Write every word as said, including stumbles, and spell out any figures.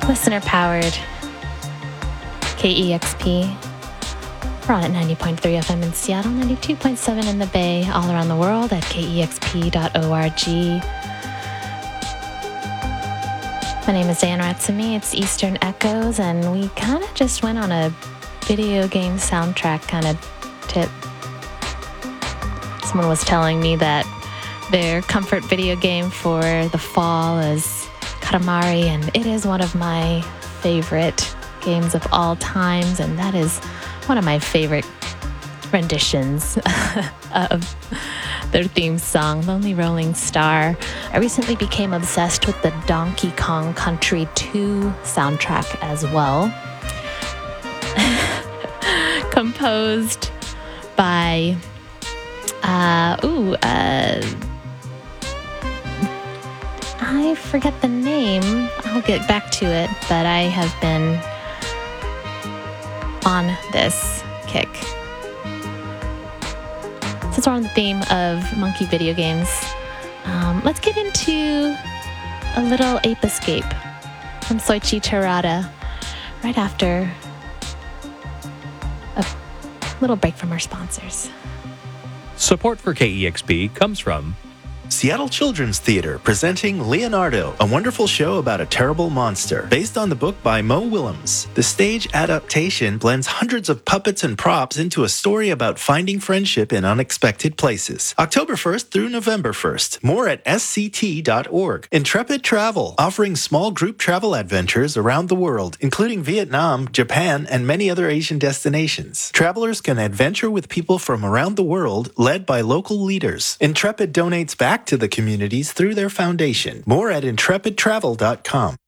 Listener-powered K E X P. We're on at ninety point three F M in Seattle, ninety-two point seven in the Bay, all around the world at K E X P dot org. My name is Diane Ratsumi. It's Eastern Echoes, and we kind of just went on a video game soundtrack kind of tip. Someone was telling me that their comfort video game for the fall is Katamari, and it is one of my favorite games of all times, and that is one of my favorite renditions of their theme song, Lonely Rolling Star. I recently became obsessed with the Donkey Kong Country two soundtrack as well. Composed by, uh, ooh, uh, I forget the name. I'll get back to it, but I have been on this kick. Since we're on the theme of monkey video games, um, let's get into a little Ape Escape from Soichi Terada right after a little break from our sponsors. Support for K E X P comes from Seattle Children's Theater presenting Leonardo, a wonderful show about a terrible monster, based on the book by Mo Willems. The stage adaptation blends hundreds of puppets and props into a story about finding friendship in unexpected places. October first through November first. More at S C T dot org. Intrepid Travel, offering small group travel adventures around the world, including Vietnam, Japan, and many other Asian destinations. Travelers can adventure with people from around the world, led by local leaders. Intrepid donates back to the communities through their foundation. More at intrepid travel dot com.